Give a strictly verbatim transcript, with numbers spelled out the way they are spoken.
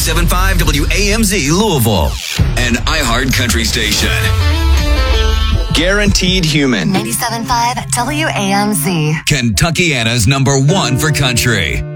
ninety-seven point five W A M Z Louisville, an iHeart Country station. Guaranteed Human. ninety-seven point five W A M Z. Kentuckiana's number one for country.